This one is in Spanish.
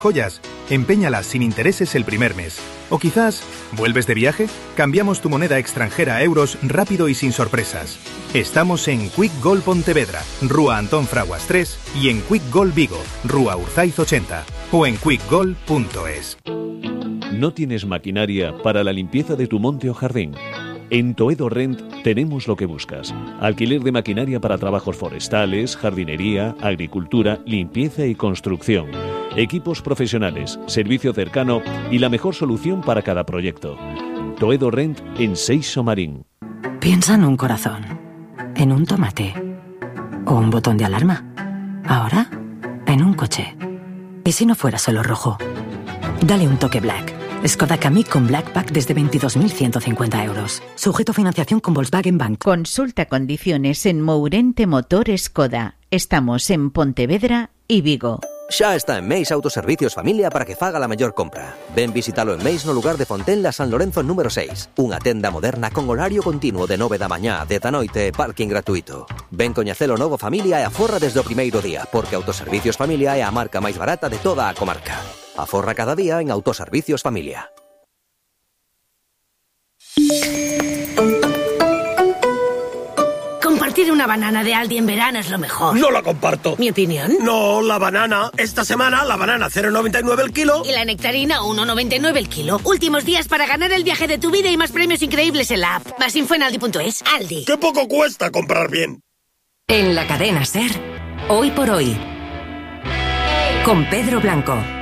Joyas, empeñalas sin intereses el primer mes. O quizás, ¿vuelves de viaje? Cambiamos tu moneda extranjera a euros rápido y sin sorpresas. Estamos en Quick Gold Pontevedra, Rúa Antón Fraguas 3 y en Quick Gold Vigo, Rúa Urzaiz 80 o en quickgold.es. ¿No tienes maquinaria para la limpieza de tu monte o jardín? En Toedo Rent tenemos lo que buscas. Alquiler de maquinaria para trabajos forestales, jardinería, agricultura, limpieza y construcción. Equipos profesionales, servicio cercano y la mejor solución para cada proyecto. Toedo Rent en Seixo Marín. Piensa en un corazón, en un tomate o un botón de alarma. Ahora, en un coche. ¿Y si no fuera solo rojo? Dale un toque Black. Skoda Kamiq con Black Pack desde 22.150 euros. Sujeto a financiación con Volkswagen Bank. Consulta condiciones en Mourente Motor Skoda. Estamos en Pontevedra y Vigo. Xa está en Meis Autoservicios Familia para que faga a mellor compra. Ven visítalo en Meis no lugar de Fontenla San Lorenzo número 6. Unha tenda moderna con horario continuo de 9 da mañá, 10 da noite e parking gratuito. Ven coñecelo novo Familia e aforra desde o primeiro día, porque Autoservicios Familia é a marca máis barata de toda a comarca. Aforra cada día en Autoservicios Familia. Compartir una banana de Aldi en verano es lo mejor. No la comparto. ¿Mi opinión? No, la banana. Esta semana la banana 0,99 el kilo. Y la nectarina 1,99 el kilo. Últimos días para ganar el viaje de tu vida y más premios increíbles en la app. Más info en aldi.es. Aldi. ¡Qué poco cuesta comprar bien! En la cadena SER, Hoy por Hoy, con Pedro Blanco.